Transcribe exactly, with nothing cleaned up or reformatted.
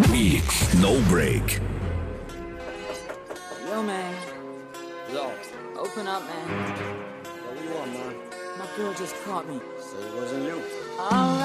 Mix No Break. Yo, man. Yo, Open up, man. what do you want, man? My girl just caught me. Say it wasn't you. All